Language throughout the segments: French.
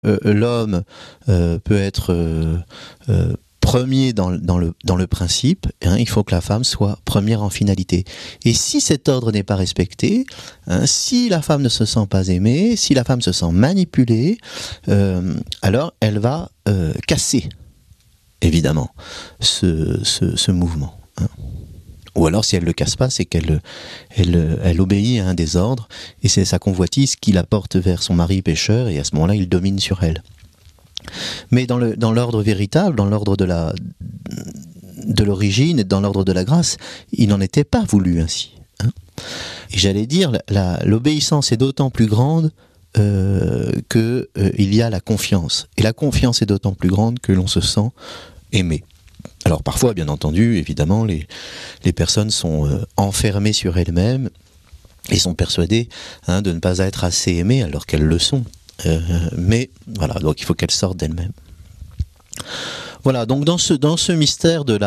l'homme peut être premier dans le principe, hein, il faut que la femme soit première en finalité. Et si cet ordre n'est pas respecté, hein, si la femme ne se sent pas aimée, si la femme se sent manipulée, alors elle va casser, évidemment, ce mouvement. Hein. Ou alors, si elle ne le casse pas, c'est qu'elle obéit à un des ordres, et c'est sa convoitise qui la porte vers son mari pécheur, et à ce moment-là, il domine sur elle. Mais dans l'ordre véritable, dans l'ordre de l'origine, et dans l'ordre de la grâce, il n'en était pas voulu ainsi. Hein. Et j'allais dire, l'obéissance est d'autant plus grande qu'il y a la confiance. Et la confiance est d'autant plus grande que l'on se sent aimé. Alors parfois, bien entendu, évidemment, les personnes sont enfermées sur elles-mêmes et sont persuadées de ne pas être assez aimées alors qu'elles le sont. Mais voilà, donc il faut qu'elles sortent d'elles-mêmes. Voilà, donc dans ce mystère du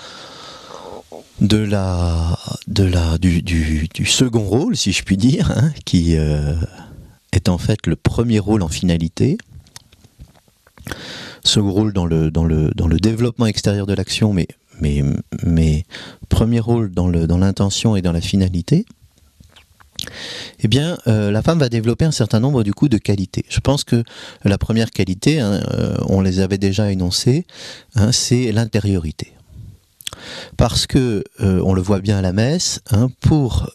second rôle, si je puis dire, hein, qui est en fait le premier rôle en finalité. Second rôle dans le développement extérieur de l'action, mais premier rôle dans l'intention et dans la finalité, eh bien, la femme va développer un certain nombre du coup de qualités. Je pense que la première qualité, hein, on les avait déjà énoncées, hein, c'est l'intériorité. Parce que, on le voit bien à la messe, hein, pour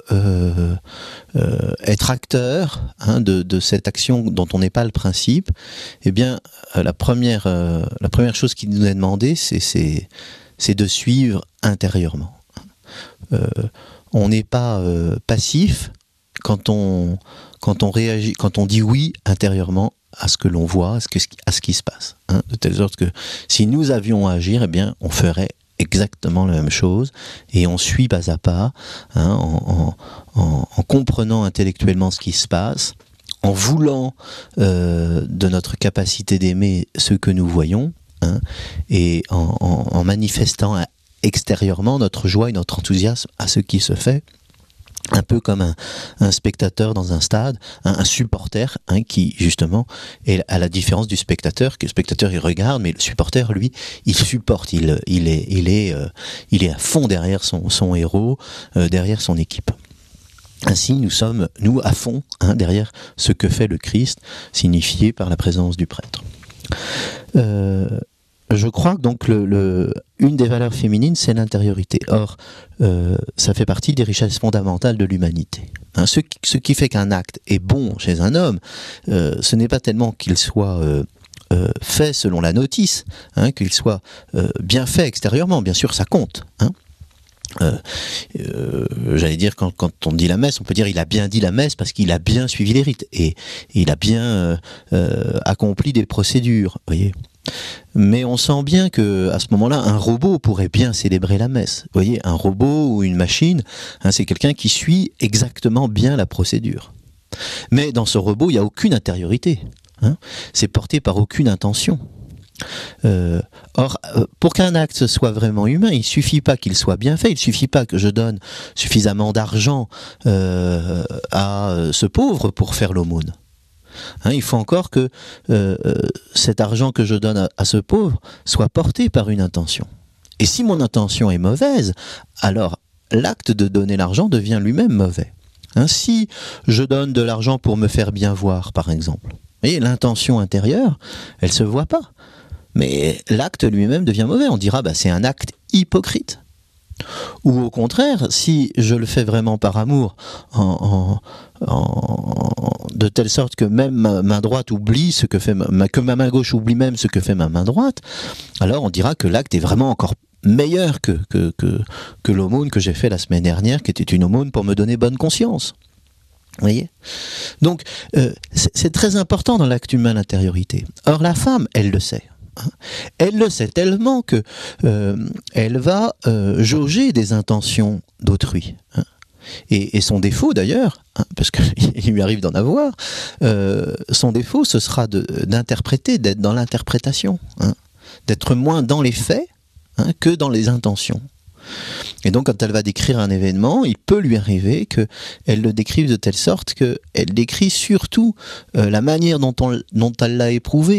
être acteur, hein, de cette action dont on n'est pas le principe, eh bien, la première chose qui nous est demandée, c'est de suivre intérieurement. On n'est pas passif quand on réagit, quand on dit oui intérieurement à ce que l'on voit, à ce qui se passe. Hein, de telle sorte que si nous avions à agir, eh bien, on ferait exactement la même chose, et on suit pas à pas, hein, en comprenant intellectuellement ce qui se passe, en voulant de notre capacité d'aimer ce que nous voyons, hein, et en manifestant extérieurement notre joie et notre enthousiasme à ce qui se fait. Un peu comme un spectateur dans un stade, un supporter, hein, qui justement est à la différence du spectateur, que le spectateur il regarde, mais le supporter lui il supporte, il est à fond derrière son héros, derrière son équipe. Ainsi nous sommes à fond, hein, derrière ce que fait le Christ, signifié par la présence du prêtre. Je crois que donc une des valeurs féminines, c'est l'intériorité. Or, ça fait partie des richesses fondamentales de l'humanité. Hein, ce qui fait qu'un acte est bon chez un homme, ce n'est pas tellement qu'il soit fait selon la notice, hein, qu'il soit bien fait extérieurement. Bien sûr, ça compte. Hein. J'allais dire, quand on dit la messe, on peut dire il a bien dit la messe parce qu'il a bien suivi les rites et il a bien accompli des procédures, voyez. Mais on sent bien que à ce moment-là, un robot pourrait bien célébrer la messe. Vous voyez, un robot ou une machine, hein, c'est quelqu'un qui suit exactement bien la procédure. Mais dans ce robot, il n'y a aucune intériorité. Hein. C'est porté par aucune intention. Or, pour qu'un acte soit vraiment humain, il ne suffit pas qu'il soit bien fait, il ne suffit pas que je donne suffisamment d'argent à ce pauvre pour faire l'aumône. Hein, il faut encore que cet argent que je donne à ce pauvre soit porté par une intention. Et si mon intention est mauvaise, alors l'acte de donner l'argent devient lui-même mauvais. Hein, si je donne de l'argent pour me faire bien voir, par exemple, et l'intention intérieure, elle ne se voit pas. Mais l'acte lui-même devient mauvais. On dira, c'est un acte hypocrite. Ou au contraire, si je le fais vraiment par amour, de telle sorte que même ma main droite oublie ce que fait que ma main gauche oublie même ce que fait ma main droite, alors on dira que l'acte est vraiment encore meilleur que l'aumône que j'ai fait la semaine dernière, qui était une aumône pour me donner bonne conscience. Vous voyez ? Donc, c'est très important dans l'acte humain l'intériorité. Or, la femme, elle le sait. Elle le sait tellement que elle va jauger des intentions d'autrui. Hein. Et son défaut d'ailleurs, hein, parce qu'il lui arrive d'en avoir, son défaut ce sera d'interpréter, d'être dans l'interprétation, hein, d'être moins dans les faits, hein, que dans les intentions. Et donc, quand elle va décrire un événement, il peut lui arriver qu'elle le décrive de telle sorte qu'elle décrit surtout la manière dont elle l'a éprouvé.